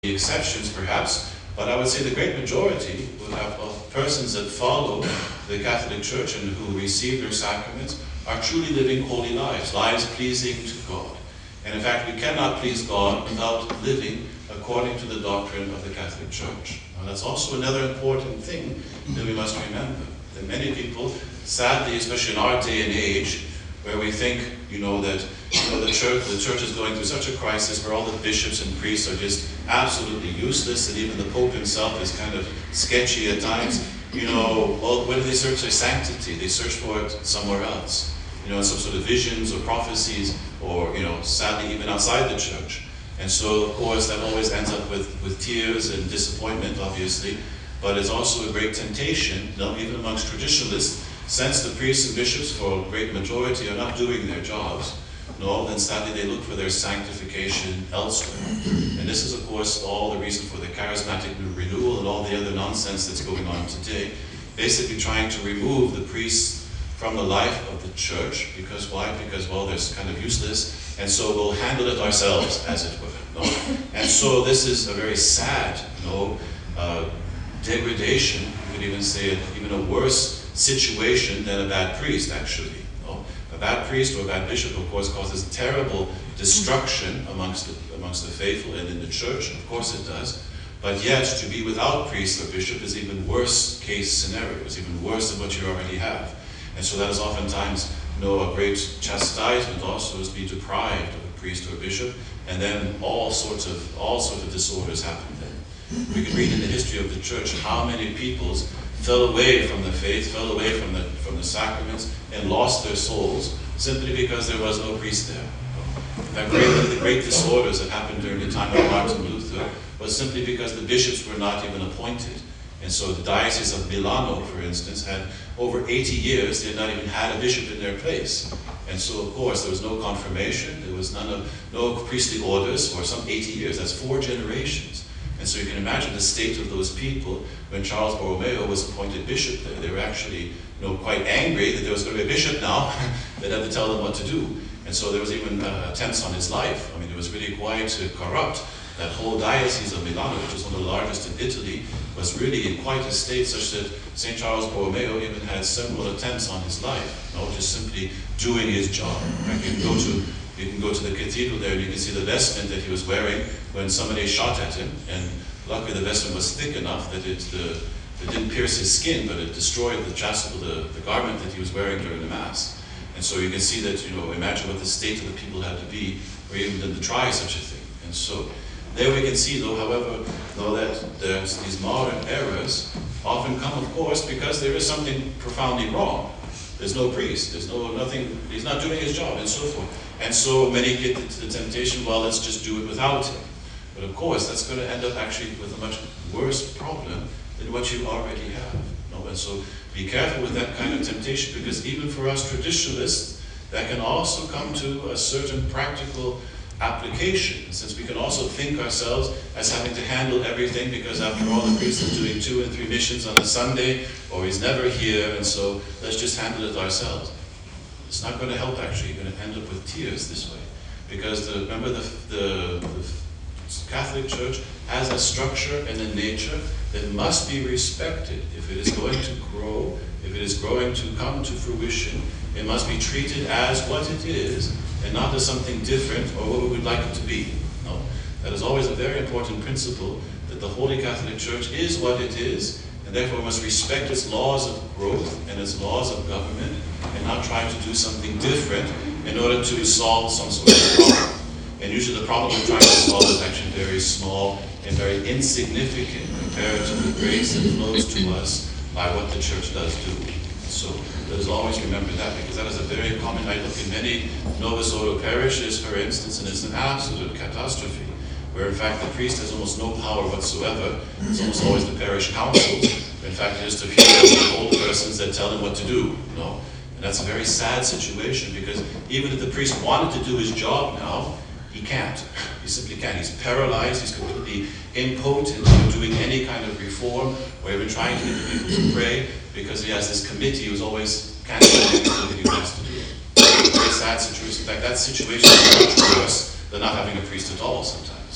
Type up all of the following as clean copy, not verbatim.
the exceptions perhaps, but I would say the great majority of persons that follow the Catholic Church and who receive their sacraments are truly living holy lives, lives pleasing to God. And in fact, we cannot please God without living according to the doctrine of the Catholic Church. Now, that's also another important thing that we must remember. That many people, sadly, especially in our day and age, where we think, that the church is going through such a crisis where all the bishops and priests are just absolutely useless, and even the Pope himself is kind of sketchy at times. Where do they search their sanctity? They search for it somewhere else. In some sort of visions or prophecies, or sadly even outside the church. And so, of course, that always ends up with tears and disappointment, obviously. But it's also a great temptation, even amongst traditionalists, since the priests and bishops, for a great majority, are not doing their jobs. Then sadly they look for their sanctification elsewhere. And this is, of course, all the reason for the charismatic renewal and all the other nonsense that's going on today. Basically trying to remove the priests from the life of the church. Because why? Because, they're kind of useless, and so we'll handle it ourselves, as it were. And so this is a very sad, degradation. You could even say even a worse situation than a bad priest, actually. A bad priest or a bad bishop, of course, causes terrible destruction amongst the faithful and in the church. Of course it does. But yet, to be without priest or bishop is even worse case scenario. It's even worse than what you already have. And so that is oftentimes, a great chastisement also, is to be deprived of a priest or a bishop, and then all sorts of disorders happen then. We can read in the history of the church how many peoples fell away from the faith, fell away from the sacraments, and lost their souls simply because there was no priest there. In fact, the great disorders that happened during the time of Martin Luther was simply because the bishops were not even appointed. And so the Diocese of Milano, for instance, had over 80 years, they had not even had a bishop in their place. And so, of course, there was no confirmation, there was no priestly orders for some 80 years. That's 4 generations. And so you can imagine the state of those people when Charles Borromeo was appointed bishop there. They were actually, quite angry that there was going to be a bishop now that had to tell them what to do. And so there was even attempts on his life. It was really quite corrupt. That whole diocese of Milano, which is one of the largest in Italy, was really in quite a state such that St. Charles Borromeo even had several attempts on his life, just simply doing his job. You can go to the cathedral there and you can see the vestment that he was wearing when somebody shot at him, and luckily the vestment was thick enough that it didn't pierce his skin, but it destroyed the garment that he was wearing during the Mass. And so you can see that, imagine what the state of the people had to be for even to try such a thing. And so there we can see, however, that there's these modern errors often come, of course, because there is something profoundly wrong. There's no priest, there's nothing, he's not doing his job, and so forth. And so many get to the temptation, let's just do it without him. But of course, that's going to end up actually with a much worse problem than what you already have. And so be careful with that kind of temptation, because even for us traditionalists, that can also come to a certain practical application, since we can also think ourselves as having to handle everything, because after all, the priest is doing 2 and 3 missions on a Sunday, or he's never here, and so let's just handle it ourselves. It's not going to help, actually. You're going to end up with tears this way, because remember the Catholic Church has a structure and a nature that must be respected. If it is going to grow, if it is going to come to fruition, it must be treated as what it is, and not as something different or what we would like it to be. That is always a very important principle, that the Holy Catholic Church is what it is, and therefore we must respect its laws of growth and its laws of government, and not try to do something different in order to solve some sort of problem. And usually the problem we're trying to solve is actually very small and very insignificant compared to the grace that flows to us by what the church does do. So let us always remember that, because that is a very common. I look in many Novus Ordo parishes, for instance, and it's an absolute catastrophe, where in fact the priest has almost no power whatsoever. It's almost always the parish councils. In fact, it is a few old persons that tell him what to do. And that's a very sad situation, because even if the priest wanted to do his job now, he can't. He simply can't. He's paralyzed. He's completely impotent in doing any kind of reform or even trying to get the people to pray, because he has this committee who's always canceling anything that he wants to do. It's a very sad situation. In fact, that situation is much worse than not having a priest at all sometimes.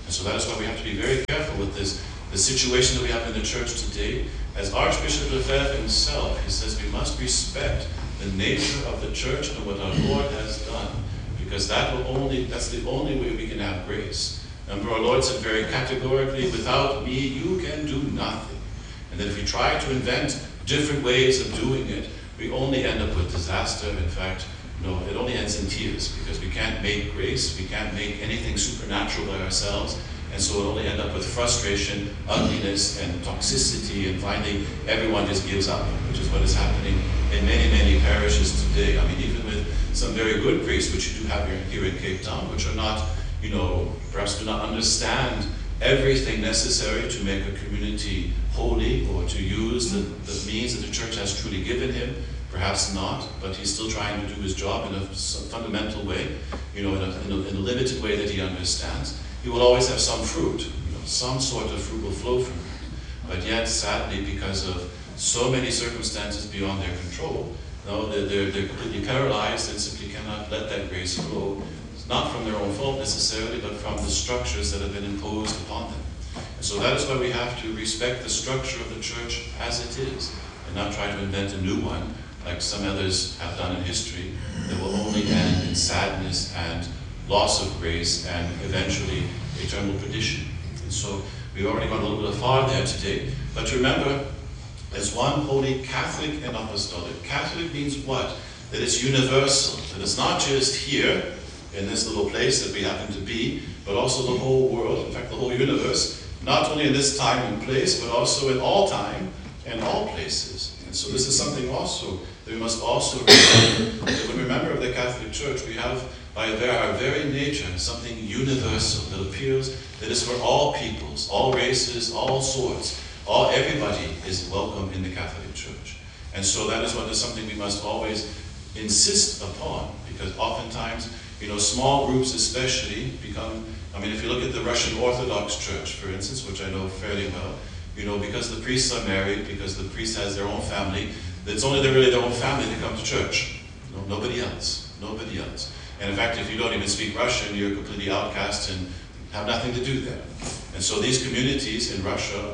And so that is why we have to be very careful with this. The situation that we have in the church today, as Archbishop Lefebvre himself, he says we must respect the nature of the church and what our Lord has done, because that's the only way we can have grace. Remember, our Lord said very categorically, without me you can do nothing. And that if we try to invent different ways of doing it, we only end up with disaster. In fact, it only ends in tears, because we can't make grace, we can't make anything supernatural by ourselves, and so it'll only end up with frustration, ugliness, and toxicity, and finally everyone just gives up, which is what is happening in many, many parishes today. I mean, even with some very good priests, which you do have here in Cape Town, which are not, perhaps do not understand everything necessary to make a community holy, or to use the means that the church has truly given him. Perhaps not, but he's still trying to do his job in a fundamental way, in a limited way that he understands. He will always have some fruit, some sort of fruit will flow from it. But yet, sadly, because of so many circumstances beyond their control, they're completely paralyzed and simply cannot let that grace flow. It's not from their own fault necessarily, but from the structures that have been imposed upon them. And so that is why we have to respect the structure of the church as it is, and not try to invent a new one, like some others have done in history, that will only end in sadness and loss of grace and eventually eternal perdition. And so we've already gone a little bit far there today. But remember, there's one holy, Catholic and apostolic. Catholic means what? That it's universal, that it's not just here in this little place that we happen to be, but also the whole world, in fact the whole universe, not only in this time and place, but also in all time and all places. And so this is something also that we must also remember, that when we remember of the Catholic Church, we have by our very nature something universal that appears, that is for all peoples, all races, all sorts. Everybody is welcome in the Catholic Church. And so that is something we must always insist upon, because oftentimes, small groups especially become, if you look at the Russian Orthodox Church, for instance, which I know fairly well, because the priests are married, because the priest has their own family, it's only really their own family that come to church. Nobody else. Nobody else. And in fact, if you don't even speak Russian, you're completely outcast and have nothing to do there. And so these communities in Russia,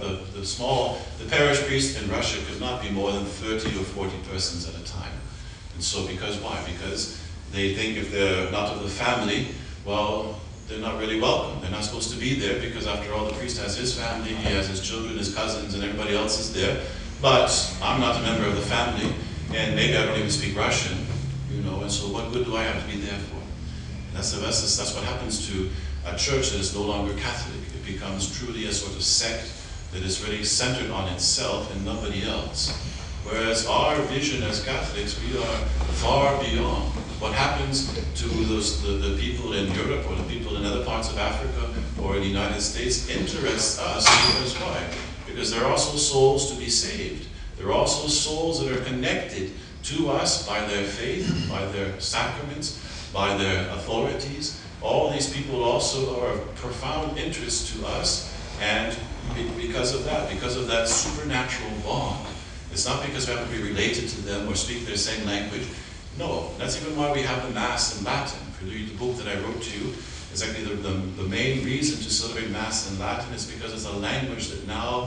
the parish priest in Russia could not be more than 30 or 40 persons at a time. And so why? Because they think if they're not of the family, well, they're not really welcome. They're not supposed to be there, because after all, the priest has his family, he has his children, his cousins, and everybody else is there. But I'm not a member of the family, and maybe I don't even speak Russian, and so what good do I have to be there for? And that's what happens to a church that is no longer Catholic. It becomes truly a sort of sect that is really centered on itself and nobody else. Whereas our vision as Catholics, we are far beyond. What happens to the people in Europe or the people in other parts of Africa or in the United States interests us, because why? Because there are also souls to be saved. There are also souls that are connected to us by their faith, by their sacraments, by their authorities. All these people also are of profound interest to us, and because of that supernatural bond. It's not because we have to be related to them or speak their same language. No, that's even why we have the Mass in Latin. If you read the book that I wrote to you, exactly the main reason to celebrate Mass in Latin is because it's a language that now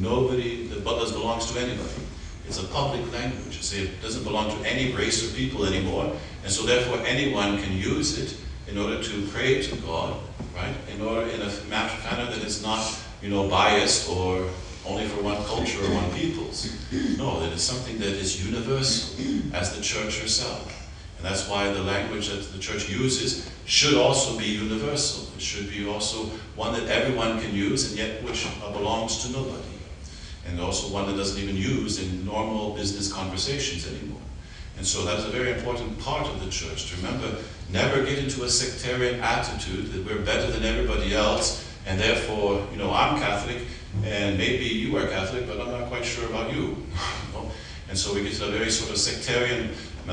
that belongs to anybody. It's a public language. It doesn't belong to any race or people anymore, and so therefore anyone can use it in order to pray to God, right? In a manner that is not, biased or only for one culture or one peoples. No, it is something that is universal, as the Church herself. And that's why the language that the Church uses should also be universal. It should be also one that everyone can use, and yet which belongs to nobody. And also one that doesn't even use in normal business conversations anymore. And so that is a very important part of the Church, to remember, never get into a sectarian attitude that we're better than everybody else, and therefore, I'm Catholic, and maybe you are Catholic, but I'm not quite sure about you. And so we get to a very sort of sectarian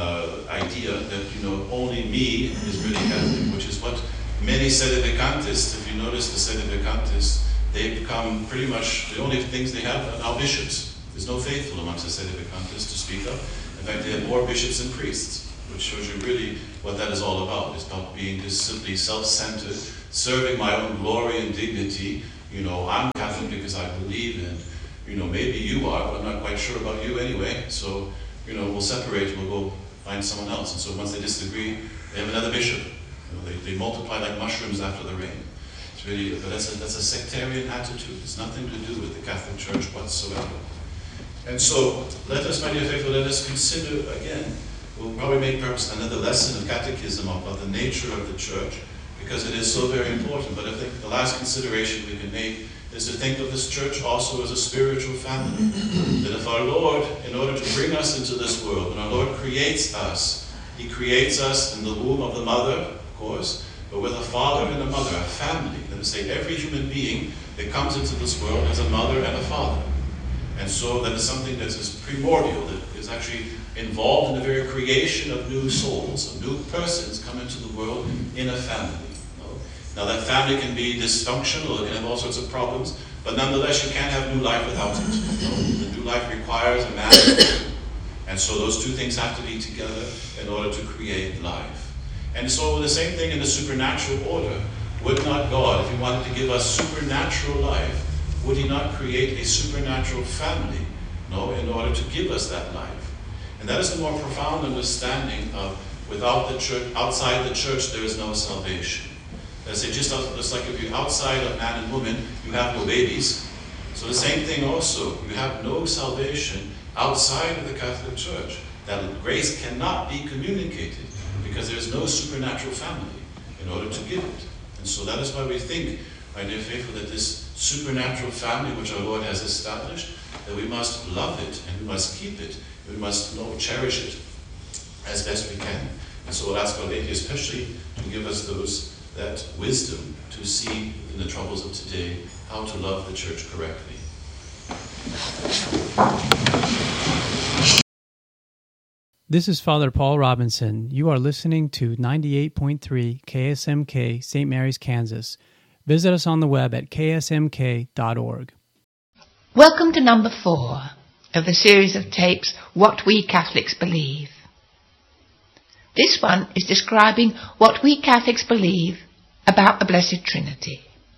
idea that, only me is really Catholic, which is what many sedevacantists, if you notice the sedevacantists, they become pretty much, the only things they have are now bishops. There's no faithful amongst the sedevacantists to speak of. In fact, they have more bishops than priests, which shows you really what that is all about. It's about being just simply self-centered, serving my own glory and dignity. I'm Catholic because I believe in, maybe you are, but I'm not quite sure about you anyway. So, we'll separate, we'll go find someone else. And so once they disagree, they have another bishop. They multiply like mushrooms after the rain. It's really, but that's a sectarian attitude. It's nothing to do with the Catholic Church whatsoever. And so, let us, my dear faithful, let us consider again. We'll probably make perhaps another lesson of catechism about the nature of the Church, because it is so very important. But I think the last consideration we can make is to think of this Church also as a spiritual family. That if our Lord, in order to bring us into this world, when our Lord creates us, He creates us in the womb of the mother, of course, but with a father and a mother, a family. Let us say every human being that comes into this world has a mother and a father. And so that is something that is primordial, that is actually involved in the very creation of new souls, of new persons come into the world in a family. Now that family can be dysfunctional, it can have all sorts of problems, but nonetheless you can't have new life without it. The new life requires a man and a woman. And so those two things have to be together in order to create life. And so the same thing in the supernatural order. Would not God, if He wanted to give us supernatural life, would He not create a supernatural family, in order to give us that life? And that is the more profound understanding of without the church, outside the church, there is no salvation. I say, just like if you're outside of man and woman, you have no babies. So the same thing also, you have no salvation outside of the Catholic Church. That grace cannot be communicated because there is no supernatural family in order to give it. And so that is why we think, my dear faithful, that this supernatural family which our Lord has established, that we must love it and we must keep it. We must cherish it as best we can. And so we'll ask Our Lady especially to give us that wisdom to see in the troubles of today how to love the Church correctly. This is Father Paul Robinson. You are listening to 98.3 KSMK, St. Mary's, Kansas. Visit us on the web at ksmk.org. Welcome to number 4 of the series of tapes, What We Catholics Believe. This one is describing what we Catholics believe about the Blessed Trinity.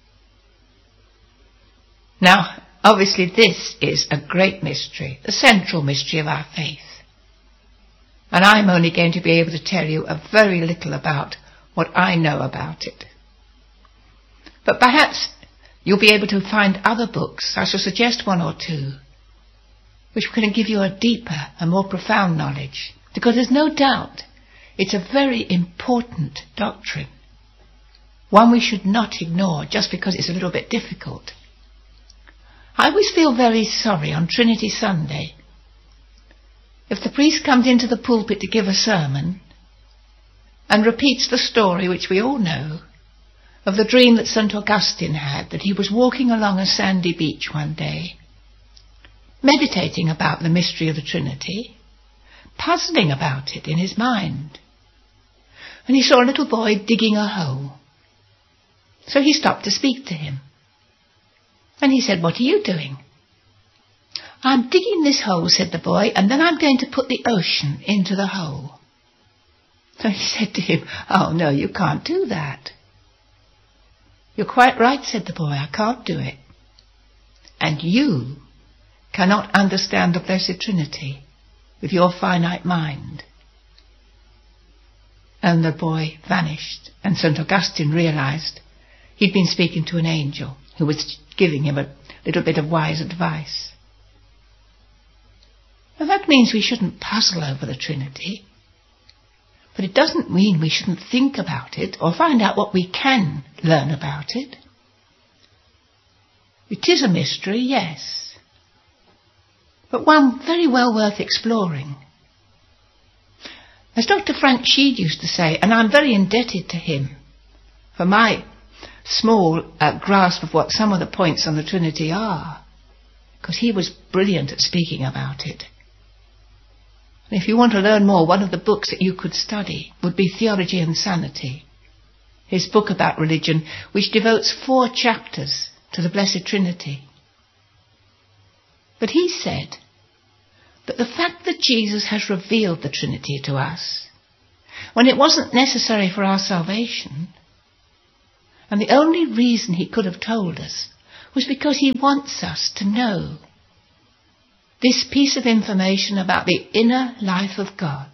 Now, obviously this is a great mystery, the central mystery of our faith. And I'm only going to be able to tell you a very little about what I know about it. But perhaps you'll be able to find other books, I shall suggest 1 or 2, which can give you a deeper and more profound knowledge, because there's no doubt it's a very important doctrine, one we should not ignore just because it's a little bit difficult. I always feel very sorry on Trinity Sunday if the priest comes into the pulpit to give a sermon and repeats the story which we all know of the dream that St. Augustine had, that he was walking along a sandy beach one day, meditating about the mystery of the Trinity, puzzling about it in his mind. And he saw a little boy digging a hole. So he stopped to speak to him. And he said, "What are you doing?" "I'm digging this hole," said the boy, "and then I'm going to put the ocean into the hole." So he said to him, "Oh, no, you can't do that." "You're quite right," said the boy, "I can't do it. And you cannot understand the Blessed Trinity with your finite mind." And the boy vanished, and St. Augustine realized he'd been speaking to an angel who was giving him a little bit of wise advice. Now that means we shouldn't puzzle over the Trinity, but it doesn't mean we shouldn't think about it or find out what we can learn about it. It is a mystery, yes, but one very well worth exploring. As Dr. Frank Sheed used to say, and I'm very indebted to him for my small grasp of what some of the points on the Trinity are, because he was brilliant at speaking about it. And if you want to learn more, one of the books that you could study would be Theology and Sanity, his book about religion, which devotes 4 chapters to the Blessed Trinity. But he said that the fact that Jesus has revealed the Trinity to us, when it wasn't necessary for our salvation, And the only reason he could have told us was because he wants us to know this piece of information about the inner life of God.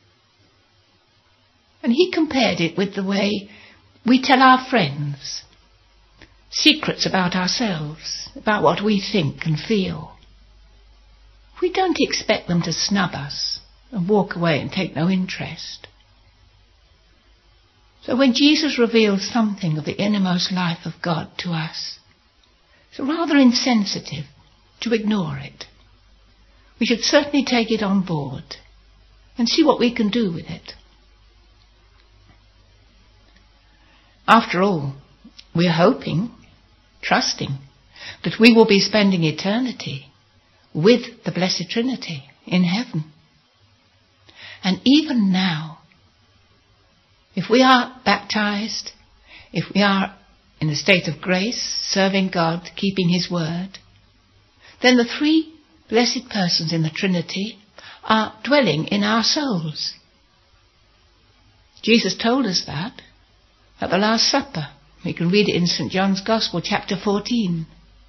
And he compared it with the way we tell our friends secrets about ourselves, about what we think and feel. We don't expect them to snub us and walk away and take no interest. So when Jesus reveals something of the innermost life of God to us, it's rather insensitive to ignore it. We should certainly take it on board and see what we can do with it. After all, we're hoping, trusting, that we will be spending eternity with the Blessed Trinity in heaven. And even now, if we are baptized, if we are in a state of grace, serving God, keeping his word, then the three blessed persons in the Trinity are dwelling in our souls. Jesus told us that at the Last Supper. We can read it in St. John's Gospel, chapter 14.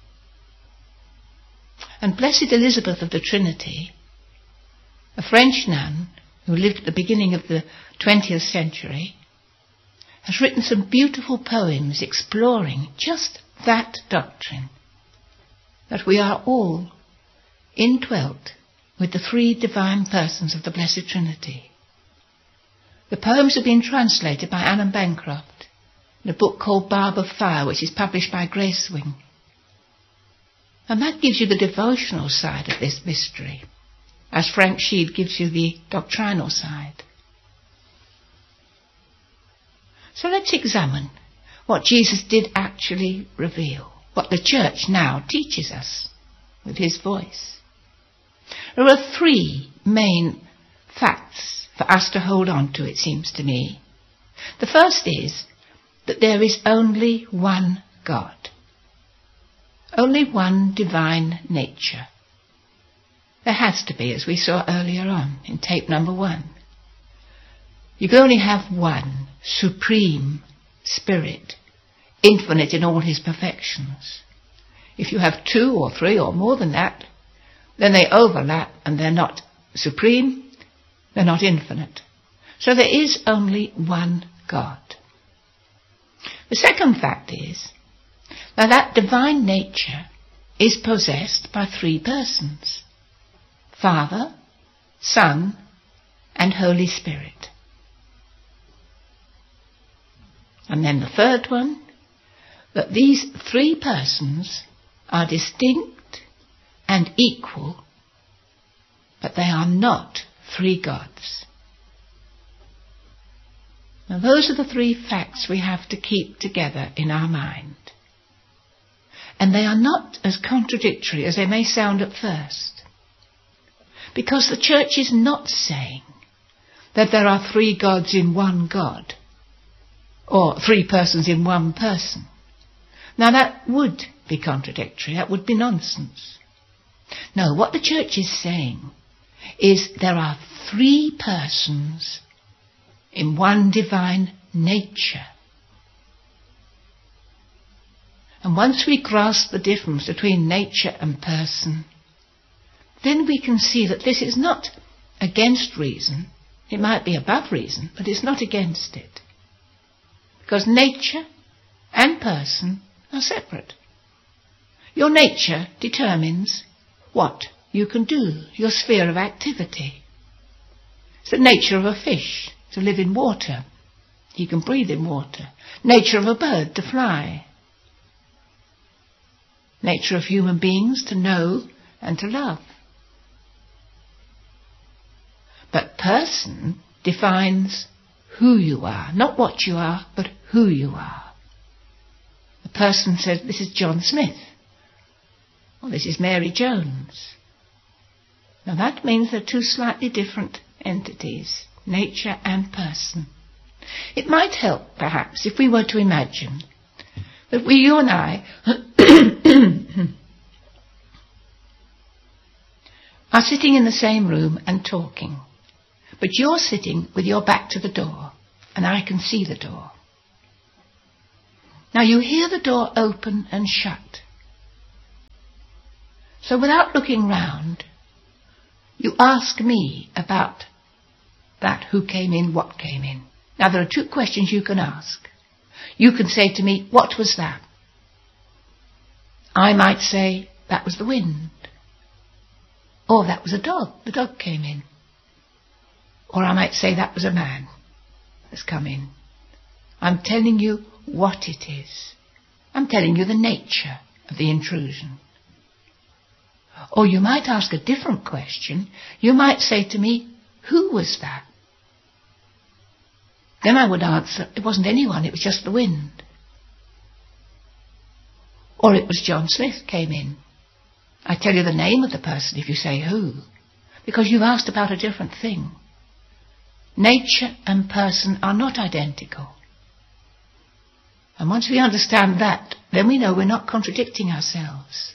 And Blessed Elizabeth of the Trinity, a French nun who lived at the beginning of the 20th century, has written some beautiful poems exploring just that doctrine, that we are all indwelt with the three divine persons of the Blessed Trinity. The poems have been translated by Alan Bancroft in a book called Barb of Fire, which is published by Gracewing. And that gives you the devotional side of this mystery, as Frank Sheed gives you the doctrinal side. So let's examine what Jesus did actually reveal, what the Church now teaches us with his voice. There are three main facts for us to hold on to, it seems to me. The first is that there is only one God, only one divine nature. There has to be, as we saw earlier on in tape number 1. You can only have one supreme spirit, infinite in all his perfections. If you have 2 or 3 or more than that, then they overlap and they're not supreme, they're not infinite. So there is only one God. The second fact is that divine nature is possessed by 3 persons: Father, Son, and Holy Spirit. And then the third one, that these 3 persons are distinct and equal, but they are not 3 gods. Now those are the 3 facts we have to keep together in our mind. And they are not as contradictory as they may sound at first. Because the Church is not saying that there are 3 gods in one God, or 3 persons in one person. Now that would be contradictory, that would be nonsense. No, what the Church is saying is there are 3 persons in one divine nature. And once we grasp the difference between nature and person, then we can see that this is not against reason. It might be above reason, but it's not against it. Because nature and person are separate. Your nature determines what you can do, your sphere of activity. It's the nature of a fish to live in water. He can breathe in water. Nature of a bird to fly. Nature of human beings to know and to love. But person defines who you are, not what you are, but who you are. The person says, this is John Smith, or this is Mary Jones. Now that means they're 2 slightly different entities, nature and person. It might help, perhaps, if we were to imagine that you and I are sitting in the same room and talking, but you're sitting with your back to the door, and I can see the door. Now you hear the door open and shut. So without looking round, you ask me about that, who came in, what came in. Now there are two questions you can ask. You can say to me, what was that? I might say, that was the wind. Or that was a dog. The dog came in. Or I might say, that was a man that's come in. I'm telling you what it is. I'm telling you the nature of the intrusion. Or you might ask a different question. You might say to me, who was that? Then I would answer, it wasn't anyone, it was just the wind. Or it was John Smith came in. I tell you the name of the person if you say who, because you've asked about a different thing. Nature and person are not identical. And once we understand that, then we know we're not contradicting ourselves.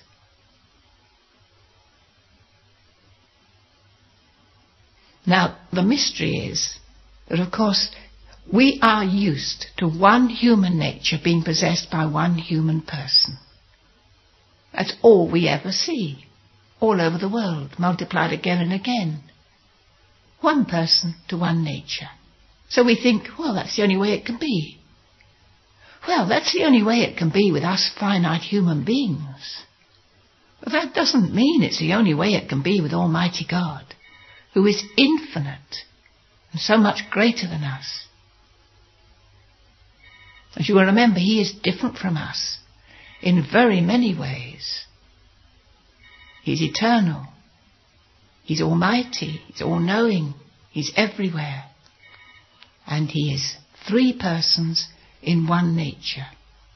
Now, the mystery is that, of course, we are used to one human nature being possessed by one human person. That's all we ever see, all over the world, multiplied again and again. One person to one nature. So we think, well, that's the only way it can be. Well, that's the only way it can be with us finite human beings. But that doesn't mean it's the only way it can be with Almighty God, who is infinite and so much greater than us. As you will remember, he is different from us in very many ways. He's eternal. He's almighty. He's all-knowing. He's everywhere. And he is three persons in one nature.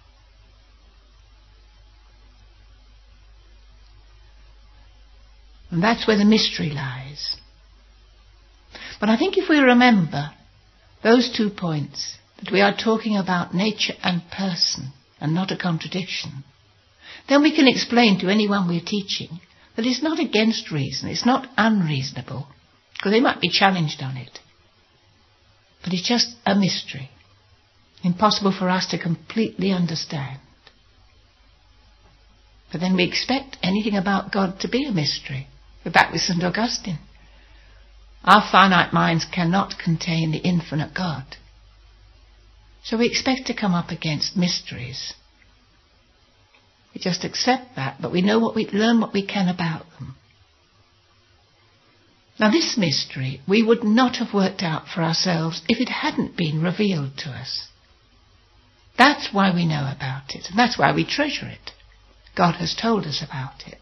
And that's where the mystery lies. But I think if we remember those 2 points, that we are talking about nature and person and not a contradiction, then we can explain to anyone we're teaching that it's not against reason, it's not unreasonable, because they might be challenged on it. But it's just a mystery, impossible for us to completely understand. But then we expect anything about God to be a mystery. We're back with St. Augustine. Our finite minds cannot contain the infinite God. So we expect to come up against mysteries. We just accept that, but we know learn what we can about them. Now this mystery we would not have worked out for ourselves if it hadn't been revealed to us. That's why we know about it, and that's why we treasure it. God has told us about it.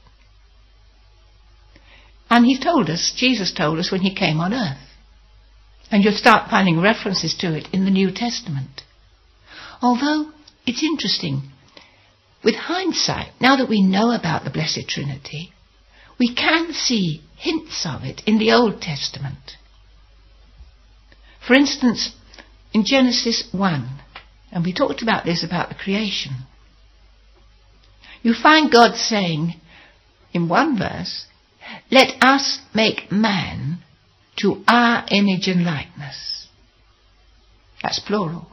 And Jesus told us when he came on earth. And you'll start finding references to it in the New Testament. Although, it's interesting, with hindsight, now that we know about the Blessed Trinity, we can see hints of it in the Old Testament. For instance, in Genesis 1, and we talked about this, about the creation, you find God saying, in one verse, let us make man to our image and likeness. That's plural.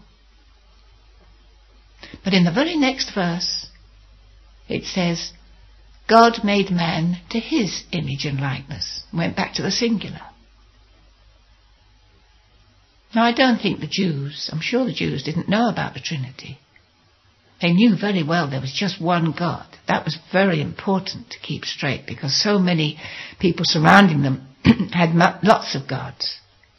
But in the very next verse, it says, God made man to his image and likeness. Went back to the singular. Now I don't think I'm sure the Jews didn't know about the Trinity. They knew very well there was just one God. That was very important to keep straight, because so many people surrounding them had lots of gods.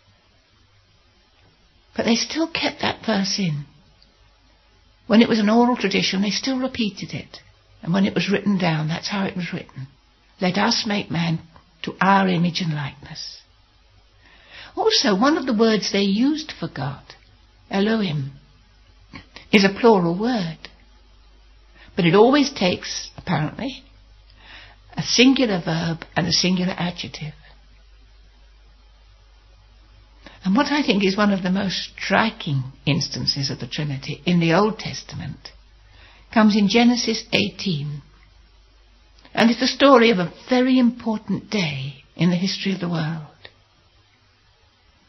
But they still kept that verse in. When it was an oral tradition, they still repeated it. And when it was written down, that's how it was written. Let us make man to our image and likeness. Also, one of the words they used for God, Elohim, is a plural word. But it always takes, apparently, a singular verb and a singular adjective. And what I think is one of the most striking instances of the Trinity in the Old Testament comes in Genesis 18. And it's the story of a very important day in the history of the world.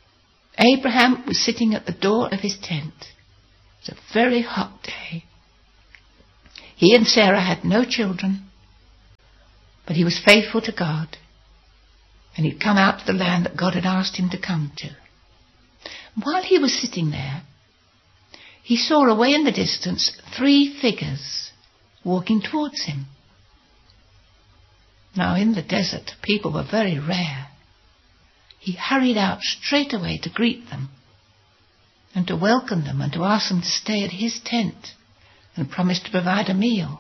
Abraham was sitting at the door of his tent. It's a very hot day. He and Sarah had no children, but he was faithful to God, and he'd come out to the land that God had asked him to come to. While he was sitting there, he saw away in the distance 3 figures walking towards him. Now in the desert, people were very rare. He hurried out straight away to greet them and to welcome them and to ask them to stay at his tent and promised to provide a meal.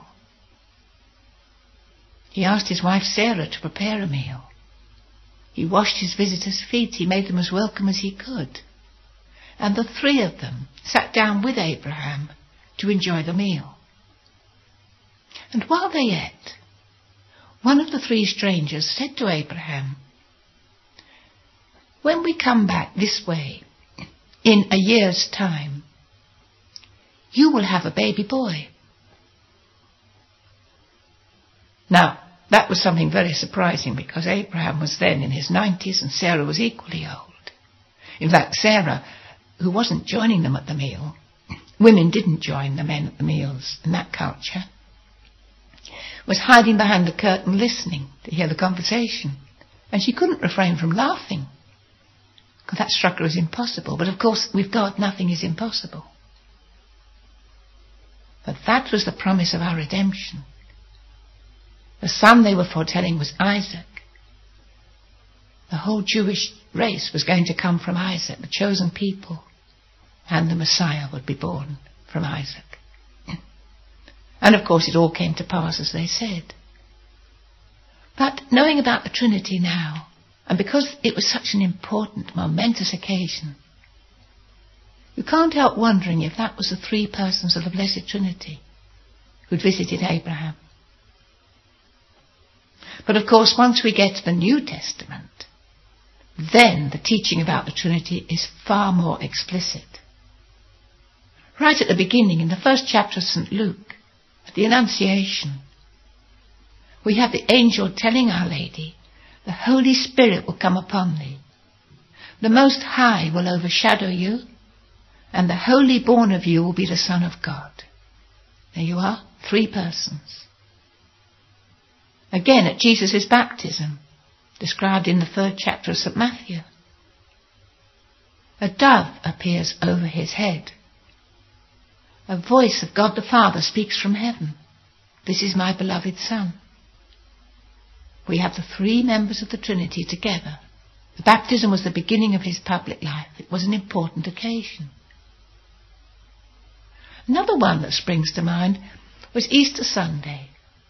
He asked his wife Sarah to prepare a meal. He washed his visitors' feet. He made them as welcome as he could. And the 3 of them sat down with Abraham to enjoy the meal. And while they ate, one of the 3 strangers said to Abraham, "When we come back this way, in a year's time, you will have a baby boy." Now, that was something very surprising, because Abraham was then in his 90s and Sarah was equally old. In fact, Sarah, who wasn't joining them at the meal, women didn't join the men at the meals in that culture, was hiding behind the curtain listening to hear the conversation. And she couldn't refrain from laughing, because that struck her as impossible. But of course, with God, nothing is impossible. But that was the promise of our redemption. The son they were foretelling was Isaac. The whole Jewish race was going to come from Isaac, the chosen people, and the Messiah would be born from Isaac. And of course it all came to pass as they said. But knowing about the Trinity now, and because it was such an important, momentous occasion, you can't help wondering if that was the 3 persons of the Blessed Trinity who'd visited Abraham. But of course, once we get to the New Testament, then the teaching about the Trinity is far more explicit. Right at the beginning, in the first chapter of St. Luke, at the Annunciation, we have the angel telling Our Lady, "The Holy Spirit will come upon thee. The Most High will overshadow you, and the Holy born of you will be the Son of God." There you are, 3 persons. Again, at Jesus' baptism, described in the 3rd chapter of St. Matthew, a dove appears over his head. A voice of God the Father speaks from heaven, "This is my beloved Son." We have the 3 members of the Trinity together. The baptism was the beginning of his public life. It was an important occasion. Another one that springs to mind was Easter Sunday,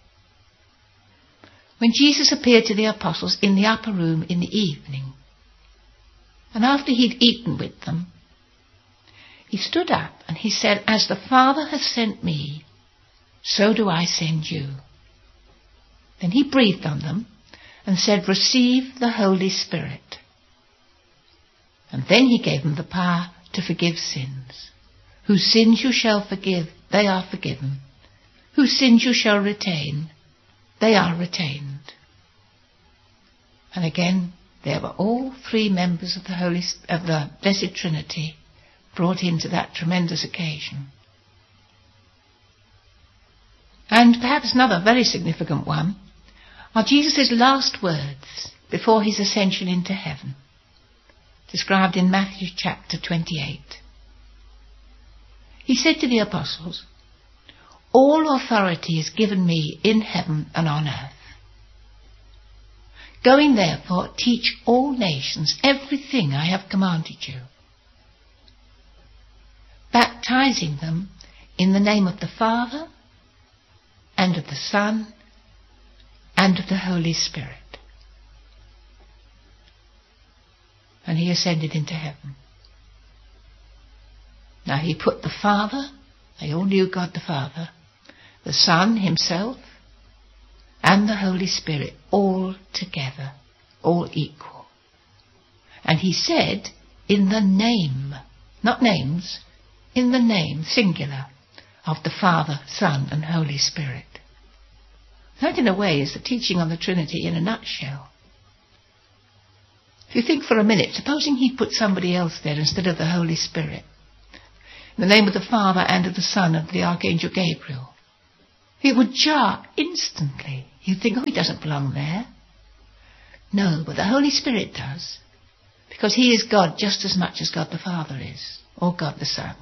when Jesus appeared to the apostles in the upper room in the evening. And after he'd eaten with them, he stood up and he said, "As the Father has sent me, so do I send you." Then he breathed on them and said, "Receive the Holy Spirit." And then he gave them the power to forgive sins. "Whose sins you shall forgive, they are forgiven. Whose sins you shall retain, they are retained." And again, there were all 3 members of the Blessed Trinity brought into that tremendous occasion. And perhaps another very significant one are Jesus' last words before his ascension into heaven, described in Matthew chapter 28. He said to the apostles, "All authority is given me in heaven and on earth. Going therefore, teach all nations everything I have commanded you, baptizing them in the name of the Father and of the Son and of the Holy Spirit." And he ascended into heaven. Now he put the Father, they all knew God the Father, the Son himself, and the Holy Spirit all together, all equal. And he said, in the name, not names, in the name, singular, of the Father, Son, and Holy Spirit. That, in a way, is the teaching on the Trinity in a nutshell. If you think for a minute, supposing he put somebody else there instead of the Holy Spirit, in the name of the Father and of the Son and of the Archangel Gabriel, It would jar instantly. You'd think, oh, he doesn't belong there. No, but the Holy Spirit does. Because he is God just as much as God the Father is, or God the Son.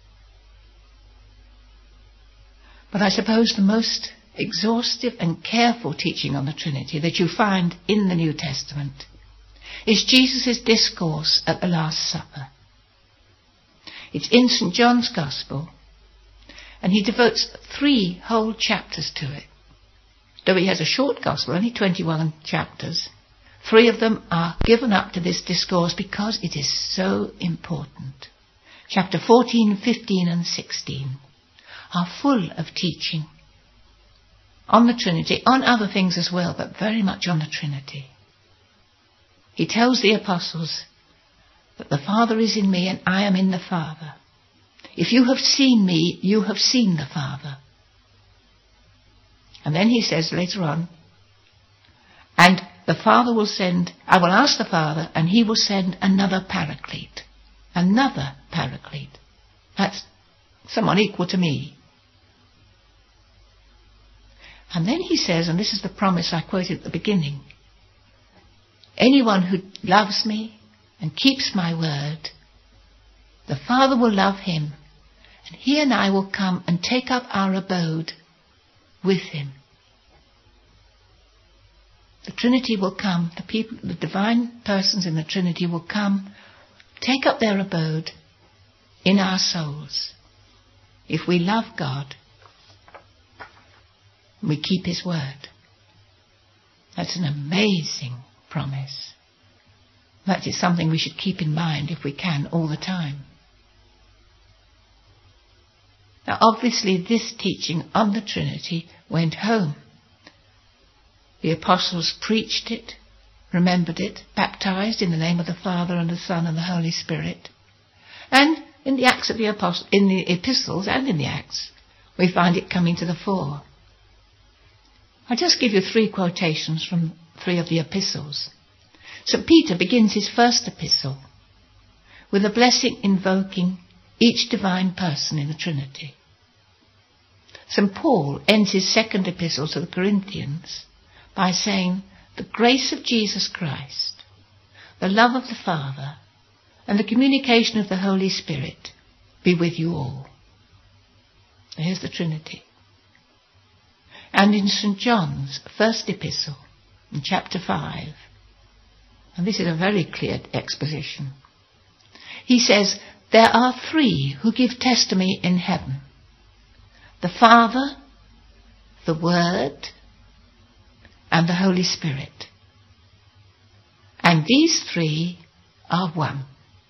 But I suppose the most exhaustive and careful teaching on the Trinity that you find in the New Testament is Jesus' discourse at the Last Supper. It's in St. John's Gospel, and he devotes 3 whole chapters to it. Though he has a short Gospel, only 21 chapters, 3 of them are given up to this discourse because it is so important. Chapter 14, 15 and 16 are full of teaching on the Trinity, on other things as well, but very much on the Trinity. He tells the apostles that the Father is in me and I am in the Father. If you have seen me, you have seen the Father. And then he says later on, and the Father will send, I will ask the Father, and he will send another Paraclete. Another Paraclete. That's someone equal to me. And then he says, and this is the promise I quoted at the beginning, anyone who loves me and keeps my word, the Father will love him, and he and I will come and take up our abode with him. The Trinity will come, the divine persons in the Trinity will come, take up their abode in our souls. If we love God, we keep his word. That's an amazing promise. That is something we should keep in mind if we can all the time. Now obviously this teaching on the Trinity went home. The apostles preached it, remembered it, baptized in the name of the Father and the Son and the Holy Spirit. And in the Acts of the Apostles, in the epistles and in the Acts, we find it coming to the fore. I'll just give you 3 quotations from 3 of the epistles. St. Peter begins his first epistle with a blessing invoking each divine person in the Trinity. St. Paul ends his second epistle to the Corinthians by saying, the grace of Jesus Christ, the love of the Father, and the communication of the Holy Spirit be with you all. Here's the Trinity. And in St. John's first epistle, in chapter 5, and this is a very clear exposition, he says, there are 3 who give testimony in heaven, the Father, the Word, and the Holy Spirit. And these 3 are one.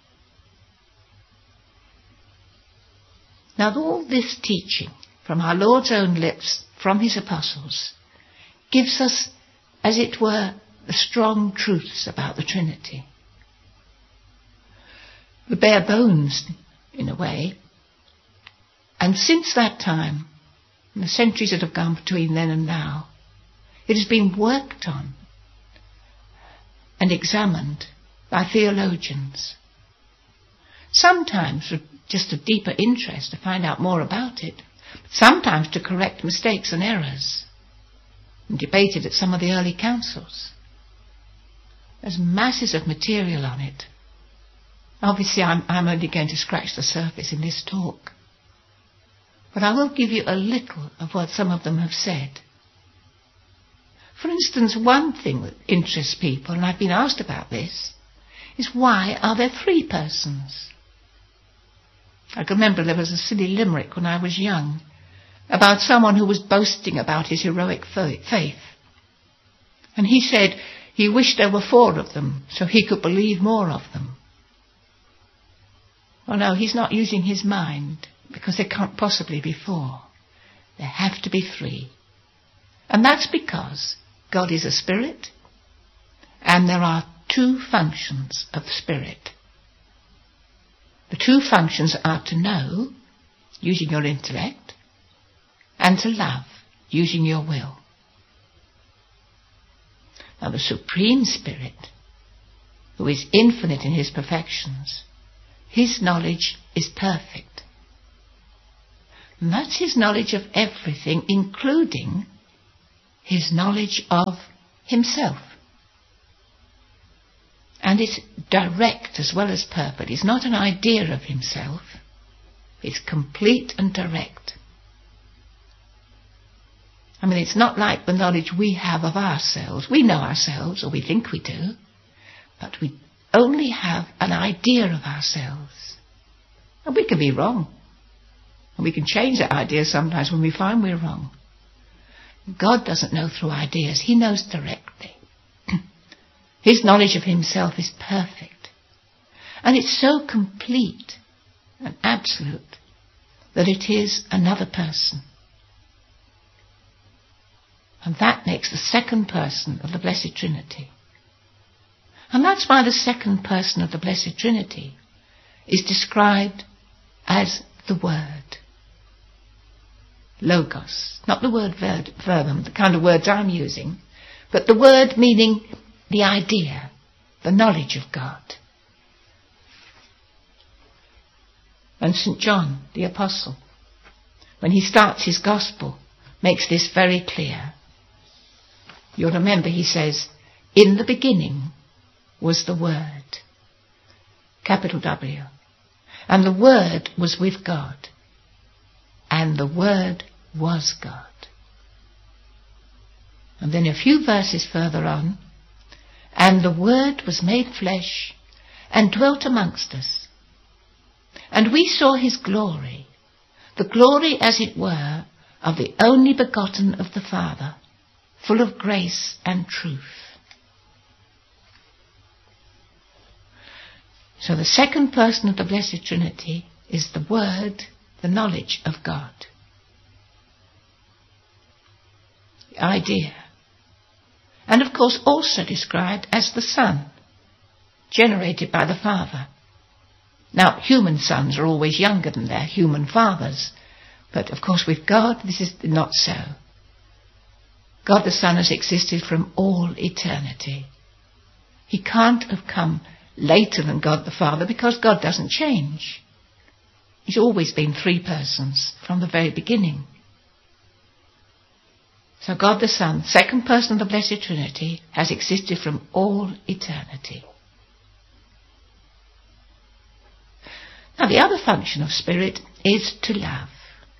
Now all this teaching from our Lord's own lips, from his apostles, gives us, as it were, the strong truths about the Trinity. The bare bones, in a way. And since that time, in the centuries that have gone between then and now, it has been worked on and examined by theologians. Sometimes with just a deeper interest to find out more about it, but sometimes to correct mistakes and errors, and debated at some of the early councils. There's masses of material on it. Obviously I'm only going to scratch the surface in this talk, but I will give you a little of what some of them have said. For instance, one thing that interests people, and I've been asked about this, is why are there 3 persons? I can remember there was a silly limerick when I was young about someone who was boasting about his heroic faith. And he said he wished there were 4 of them so he could believe more of them. Well, no, he's not using his mind because there can't possibly be 4. There have to be 3. And that's because God is a spirit, and there are 2 functions of spirit. The 2 functions are to know, using your intellect, and to love, using your will. Now the Supreme Spirit, who is infinite in his perfections, his knowledge is perfect. And that's his knowledge of everything, including his knowledge of himself. And it's direct as well as perfect. It's not an idea of himself. It's complete and direct. I mean, it's not like the knowledge we have of ourselves. We know ourselves, or we think we do, but we only have an idea of ourselves. And we can be wrong. And we can change that idea sometimes when we find we're wrong. God doesn't know through ideas. He knows directly. His knowledge of himself is perfect. And it's so complete and absolute that it is another person. And that makes the second person of the Blessed Trinity. And that's why the second person of the Blessed Trinity is described as the Word. Logos. Not the word verbum, the kind of words I'm using, but the word meaning the idea, the knowledge of God. And St. John, the Apostle, when he starts his Gospel, makes this very clear. You'll remember he says, in the beginning was the Word, capital W, and the Word was with God, and the Word was God. And then a few verses further on, and the Word was made flesh and dwelt amongst us, and we saw his glory, the glory as it were of the only begotten of the Father, full of grace and truth. So the second person of the Blessed Trinity is the Word, the knowledge of God. The idea. And of course also described as the Son, generated by the Father. Now, human sons are always younger than their human fathers, but of course with God this is not so. God the Son has existed from all eternity. He can't have come later than God the Father because God doesn't change. He's always been three persons from the very beginning. So God the Son, second person of the Blessed Trinity, has existed from all eternity. Now the other function of Spirit is to love.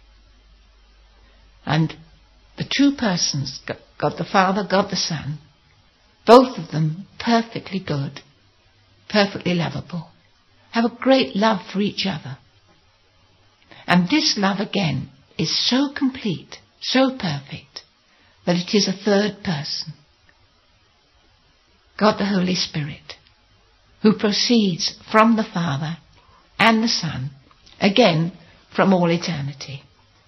And the two persons, God the Father, God the Son, both of them perfectly good, perfectly lovable, have a great love for each other. And this love again is so complete, so perfect, that it is a third person, God the Holy Spirit, who proceeds from the Father and the Son, again from all eternity.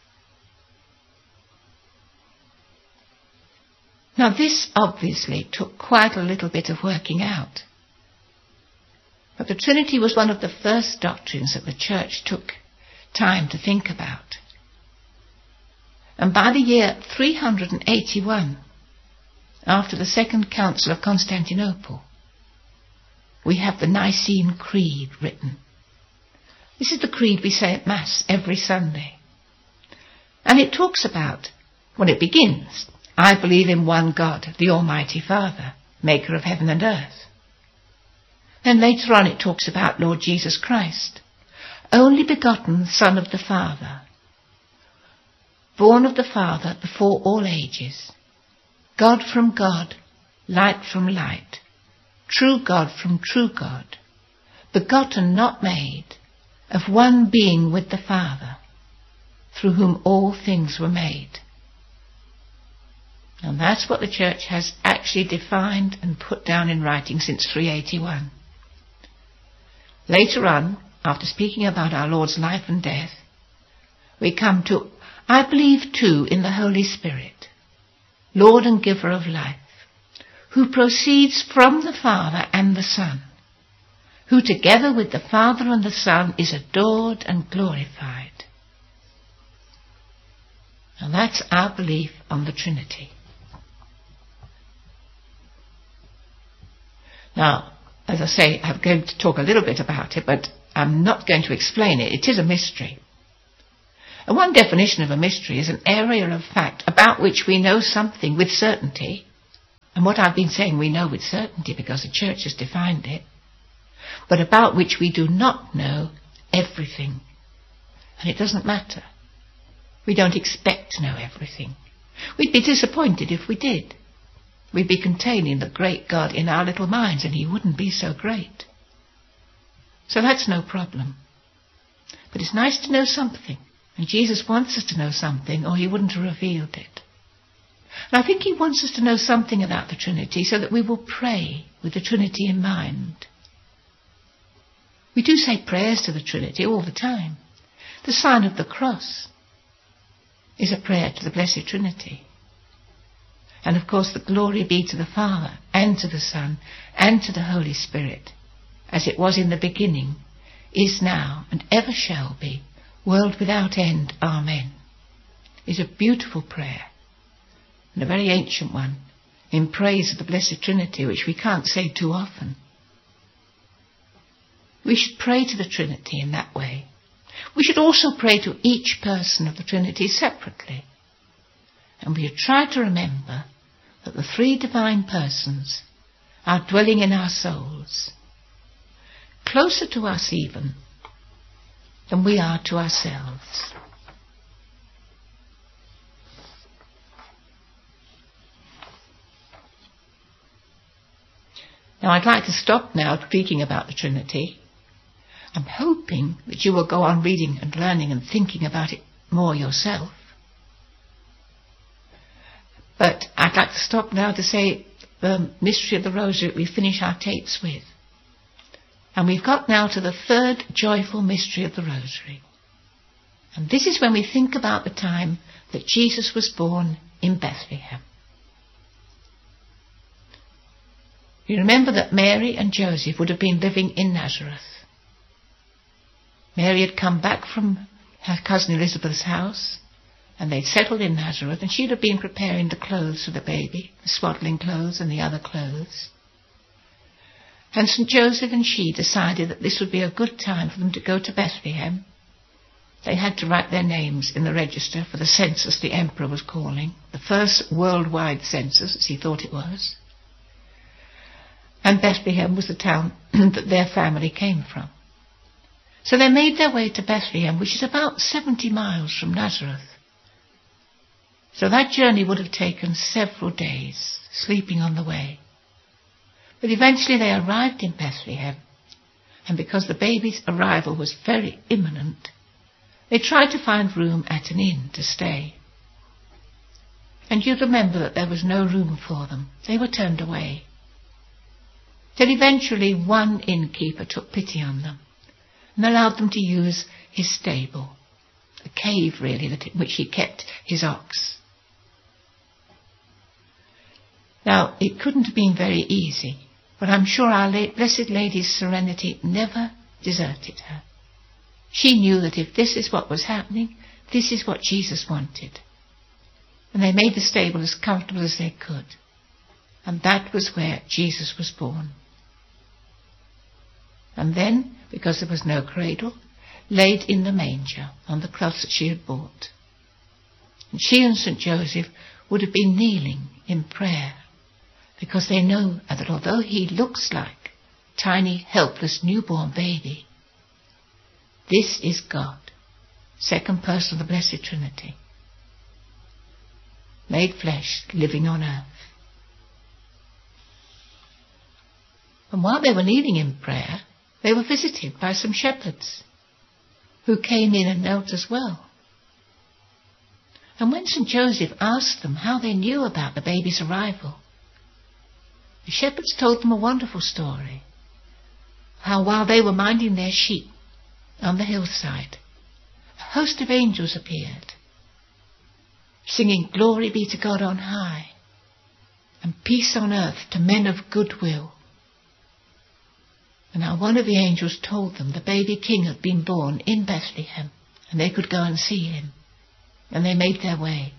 Now this obviously took quite a little bit of working out. But the Trinity was one of the first doctrines that the Church took time to think about. And by the year 381, after the Second Council of Constantinople, we have the Nicene Creed written. This is the creed we say at Mass every Sunday. And it talks about, when it begins, I believe in one God, the Almighty Father, maker of heaven and earth. Then later on it talks about Lord Jesus Christ, only begotten Son of the Father, born of the Father before all ages, God from God, light from light, true God from true God, begotten not made, of one being with the Father, through whom all things were made. And that's what the Church has actually defined and put down in writing since 381. Later on, after speaking about our Lord's life and death, we come to, I believe too in the Holy Spirit, Lord and giver of life, who proceeds from the Father and the Son, who together with the Father and the Son is adored and glorified. And that's our belief on the Trinity. Now, as I say, I'm going to talk a little bit about it, but I'm not going to explain it. It is a mystery. And one definition of a mystery is an area of fact about which we know something with certainty. And what I've been saying we know with certainty because the Church has defined it, but about which we do not know everything. And it doesn't matter. We don't expect to know everything. We'd be disappointed if we did. We'd be containing the great God in our little minds, and he wouldn't be so great. So that's no problem. But it's nice to know something, and Jesus wants us to know something, or he wouldn't have revealed it. And I think he wants us to know something about the Trinity so that we will pray with the Trinity in mind. We do say prayers to the Trinity all the time. The sign of the cross is a prayer to the Blessed Trinity. And of course the glory be to the Father, and to the Son, and to the Holy Spirit, as it was in the beginning, is now, and ever shall be, world without end. Amen. Is a beautiful prayer, and a very ancient one, in praise of the Blessed Trinity, which we can't say too often. We should pray to the Trinity in that way. We should also pray to each person of the Trinity separately. And we should try to remember that the three divine persons are dwelling in our souls, closer to us even than we are to ourselves. Now I'd like to stop now speaking about the Trinity. I'm hoping that you will go on reading and learning and thinking about it more yourself. But I'd like to stop now to say the mystery of the Rosary that we finish our tapes with. And we've got now to the third joyful mystery of the Rosary. And this is when we think about the time that Jesus was born in Bethlehem. You remember that Mary and Joseph would have been living in Nazareth. Mary had come back from her cousin Elizabeth's house, and they'd settled in Nazareth, and she'd have been preparing the clothes for the baby, the swaddling clothes and the other clothes. And St. Joseph and she decided that this would be a good time for them to go to Bethlehem. They had to write their names in the register for the census the emperor was calling, the first worldwide census, as he thought it was. And Bethlehem was the town that their family came from. So they made their way to Bethlehem, which is about 70 miles from Nazareth. So that journey would have taken several days, sleeping on the way. But eventually they arrived in Bethlehem, and because the baby's arrival was very imminent, they tried to find room at an inn to stay. And you'd remember that there was no room for them. They were turned away. Till eventually one innkeeper took pity on them and allowed them to use his stable, a cave really, in which he kept his ox. Now, it couldn't have been very easy, but I'm sure Our Blessed Lady's serenity never deserted her. She knew that if this is what was happening, this is what Jesus wanted. And they made the stable as comfortable as they could. And that was where Jesus was born. And then, because there was no cradle, laid in the manger on the cloth that she had bought. And she and St. Joseph would have been kneeling in prayer, because they know that although he looks like a tiny, helpless, newborn baby, this is God, second person of the Blessed Trinity, made flesh, living on earth. And while they were kneeling in prayer, they were visited by some shepherds who came in and knelt as well. And when St. Joseph asked them how they knew about the baby's arrival, the shepherds told them a wonderful story, how while they were minding their sheep on the hillside, a host of angels appeared, singing glory be to God on high, and peace on earth to men of good will. And now one of the angels told them the baby king had been born in Bethlehem, and they could go and see him. And they made their way.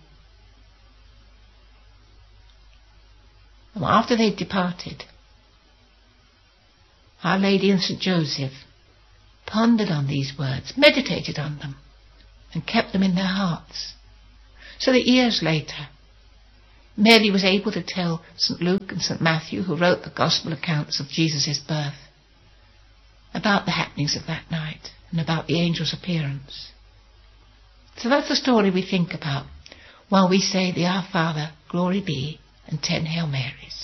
And after they'd departed, Our Lady and St. Joseph pondered on these words, meditated on them, and kept them in their hearts, so that years later, Mary was able to tell St. Luke and St. Matthew, who wrote the Gospel accounts of Jesus' birth, about the happenings of that night and about the angel's appearance. So that's the story we think about while we say the Our Father, Glory Be, and 10 Hail Marys.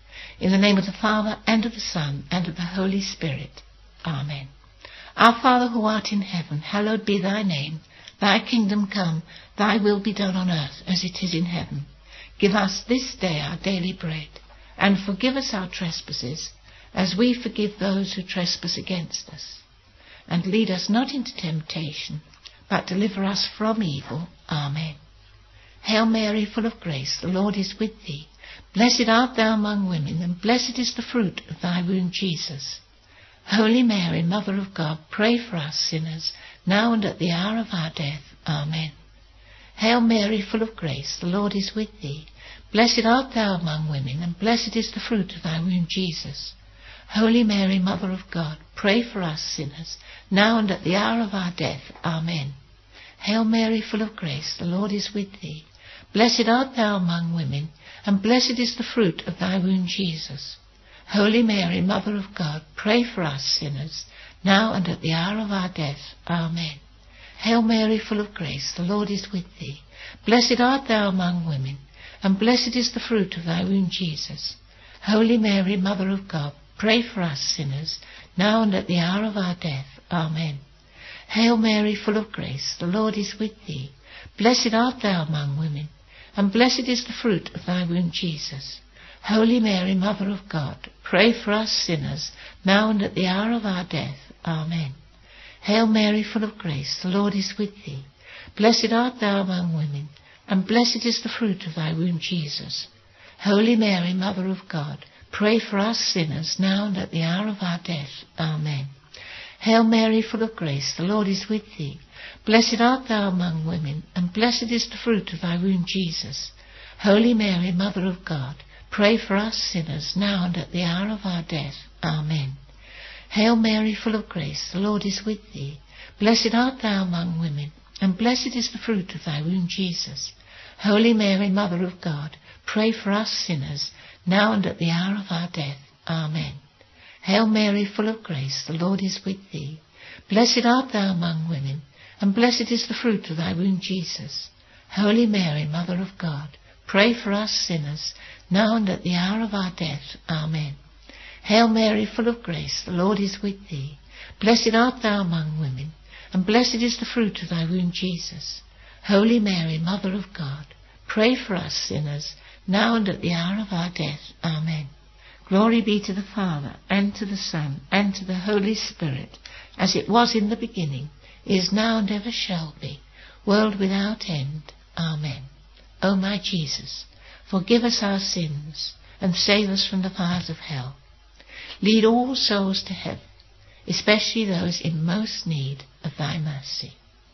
In the name of the Father, and of the Son, and of the Holy Spirit. Amen. Our Father who art in heaven, hallowed be thy name. Thy kingdom come, thy will be done on earth as it is in heaven. Give us this day our daily bread, and forgive us our trespasses, as we forgive those who trespass against us. And lead us not into temptation, but deliver us from evil. Amen. Hail Mary, full of grace, the Lord is with thee. Blessed art thou among women, and blessed is the fruit of thy womb, Jesus. Holy Mary, Mother of God, pray for us sinners, now and at the hour of our death. Amen. Hail Mary, full of grace, the Lord is with thee. Blessed art thou among women, and blessed is the fruit of thy womb, Jesus. Holy Mary, Mother of God, pray for us sinners, now and at the hour of our death. Amen. Hail Mary, full of grace, the Lord is with thee. Blessed art thou among women, and blessed is the fruit of thy womb, Jesus. Holy Mary, Mother of God, pray for us sinners, now and at the hour of our death. Amen. Hail Mary, full of grace, the Lord is with thee. Blessed art thou among women, and blessed is the fruit of thy womb, Jesus. Holy Mary, Mother of God, pray for us sinners, now and at the hour of our death. Amen. Hail Mary, full of grace, the Lord is with thee. Blessed art thou among women, and blessed is the fruit of thy womb, Jesus. Holy Mary, Mother of God, pray for us sinners, now and at the hour of our death. Amen. Hail Mary, full of grace, the Lord is with thee. Blessed art thou among women, and blessed is the fruit of thy womb, Jesus. Holy Mary, Mother of God, pray for us sinners, now and at the hour of our death. Amen. Hail Mary, full of grace, the Lord is with thee. Blessed art thou among women, and blessed is the fruit of thy womb, Jesus. Holy Mary, Mother of God, pray for us sinners, now and at the hour of our death. Amen. Hail Mary, full of grace, the Lord is with thee. Blessed art thou among women, and blessed is the fruit of thy womb, Jesus. Holy Mary, Mother of God, pray for us sinners, now and at the hour of our death. Amen. Hail Mary, full of grace, the Lord is with thee. Blessed art thou among women, and blessed is the fruit of thy womb, Jesus. Holy Mary, Mother of God, pray for us sinners, now and at the hour of our death. Amen. Hail Mary, full of grace, the Lord is with thee. Blessed art thou among women, and blessed is the fruit of thy womb, Jesus. Holy Mary, Mother of God, pray for us sinners, now and at the hour of our death. Amen. Glory be to the Father, and to the Son, and to the Holy Spirit, as it was in the beginning, is now, and ever shall be, world without end. Amen. O my Jesus, forgive us our sins, and save us from the fires of hell. Lead all souls to heaven, especially those in most need of thy mercy.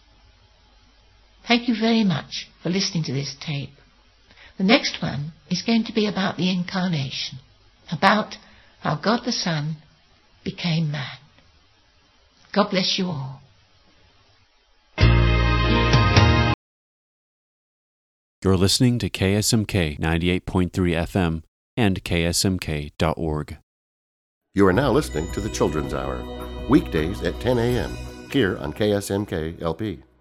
Thank you very much for listening to this tape. The next one is going to be about the Incarnation, about how God the Son became man. God bless you all. You're listening to KSMK 98.3 FM and ksmk.org. You are now listening to the Children's Hour, weekdays at 10 a.m., here on KSMK LP.